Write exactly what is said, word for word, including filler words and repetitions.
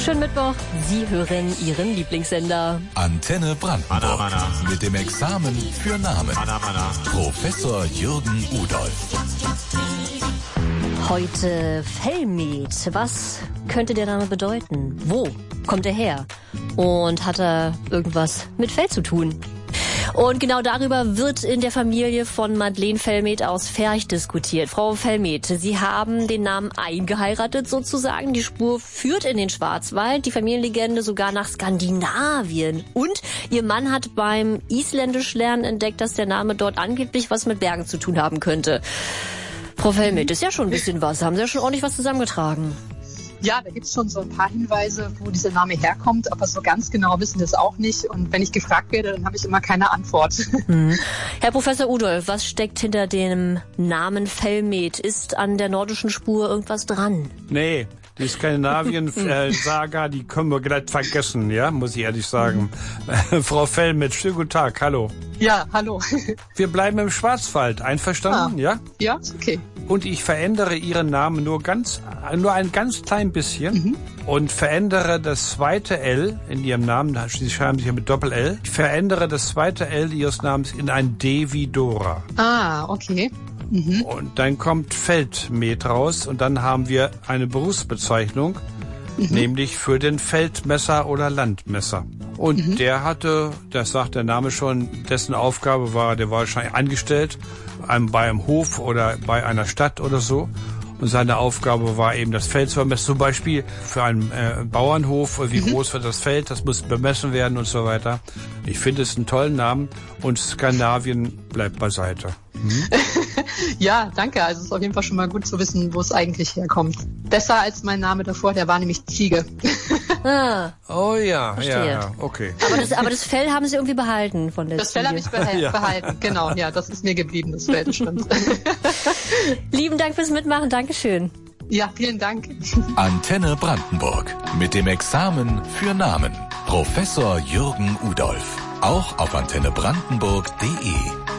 Schönen Mittwoch. Sie hören Ihren Lieblingssender. Antenne Brandenburg. Mana, mana. Mit dem Examen für Namen. Mana, mana. Professor Jürgen Udolf. Heute Fellmet. Was könnte der Name bedeuten? Wo kommt er her? Und hat er irgendwas mit Fell zu tun? Und genau darüber wird in der Familie von Madeleine Fellmet aus Ferch diskutiert. Frau Fellmet, Sie haben den Namen eingeheiratet sozusagen. Die Spur führt in den Schwarzwald, die Familienlegende sogar nach Skandinavien. Und Ihr Mann hat beim Isländischlernen entdeckt, dass der Name dort angeblich was mit Bergen zu tun haben könnte. Frau Fellmet, ist ja schon ein bisschen was. Haben Sie ja schon ordentlich was zusammengetragen. Ja, da gibt es schon so ein paar Hinweise, wo dieser Name herkommt, aber so ganz genau wissen wir es auch nicht. Und wenn ich gefragt werde, dann habe ich immer keine Antwort. Mhm. Herr Professor Udolf, was steckt hinter dem Namen Fellmet? Ist an der nordischen Spur irgendwas dran? Nee, die Skandinavien-Saga, die können wir gleich vergessen, ja, muss ich ehrlich sagen. Mhm. Frau Fellmet, schönen guten Tag, hallo. Ja, hallo. Wir bleiben im Schwarzwald, einverstanden, ah. ja? Ja, ist okay. Und ich verändere Ihren Namen nur ganz, nur ein ganz klein bisschen mhm. und verändere das zweite L in Ihrem Namen, Sie schreiben sich ja mit Doppel-L, ich verändere das zweite L Ihres Namens in ein D wie Dora. Ah, okay. Mhm. Und dann kommt Feldmet raus und dann haben wir eine Berufsbezeichnung, mhm. nämlich für den Feldmesser oder Landmesser. Und mhm. der hatte, das sagt der Name schon, dessen Aufgabe war, der war wahrscheinlich angestellt einem, bei einem Hof oder bei einer Stadt oder so. Und seine Aufgabe war eben das Feld zu bemessen. Zum Beispiel für einen äh, Bauernhof, wie mhm. groß wird das Feld, das muss bemessen werden und so weiter. Ich finde es einen tollen Namen und Skandinavien bleibt beiseite. Mhm. Ja, danke. Also es ist auf jeden Fall schon mal gut zu wissen, wo es eigentlich herkommt. Besser als mein Name davor, der war nämlich Ziege. Ah, oh ja, verstehe. ja, okay. Aber das, aber das Fell haben Sie irgendwie behalten von der Das Fell habe ich behal- ja. behalten, genau. Ja, das ist mir geblieben, das Fell, das stimmt. Lieben Dank fürs Mitmachen, Dankeschön. Ja, vielen Dank. Antenne Brandenburg. Mit dem Examen für Namen. Professor Jürgen Udolf. Auch auf antenne brandenburg punkt de.